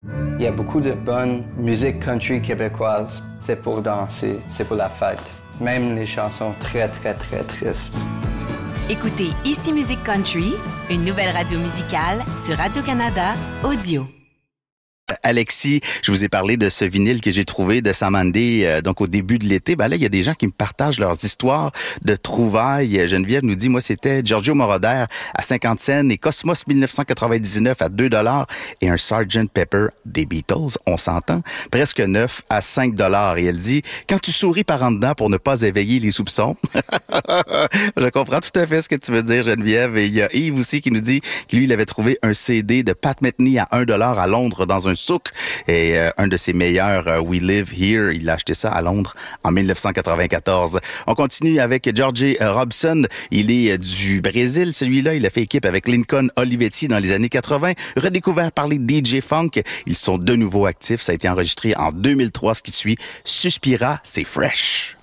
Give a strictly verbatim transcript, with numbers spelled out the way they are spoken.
Il y a beaucoup de bonne musique country québécoise. C'est pour danser, c'est pour la fête. Même les chansons très, très, très tristes. Écoutez Ici Musique Country, une nouvelle radio musicale sur Radio-Canada Audio. Alexis, je vous ai parlé de ce vinyle que j'ai trouvé de Sam Handay, euh, donc au début de l'été. Ben là, il y a des gens qui me partagent leurs histoires de trouvailles. Geneviève nous dit, moi, c'était Giorgio Moroder à cinquante cents et Cosmos dix-neuf cent quatre-vingt-dix-neuf à deux dollars et un sergeant Pepper des Beatles, on s'entend, presque neuf à cinq dollars. Et elle dit, quand tu souris par en dedans pour ne pas éveiller les soupçons. Je comprends tout à fait ce que tu veux dire, Geneviève. Et il y a Yves aussi qui nous dit que lui, il avait trouvé un C D de Pat Metheny à un dollar à Londres dans un souk. Et euh, un de ses meilleurs, euh, We Live Here, il a acheté ça à Londres en dix-neuf cent quatre-vingt-quatorze. On continue avec George Robson. Il est euh, du Brésil. Celui-là, il a fait équipe avec Lincoln Olivetti dans les années quatre-vingt. Redécouvert par les D J Funk. Ils sont de nouveau actifs. Ça a été enregistré en deux mille trois. Ce qui suit, Suspira, c'est fresh.